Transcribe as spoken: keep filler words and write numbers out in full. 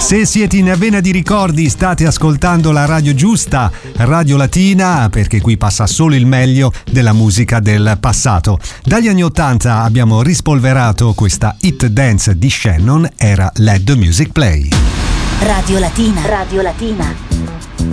Se siete in vena di ricordi, state ascoltando la radio giusta, Radio Latina, perché qui passa solo il meglio della musica del passato. Dagli anni ottanta abbiamo rispolverato questa hit dance di Shannon, era Let the Music Play. Radio Latina. Radio Latina.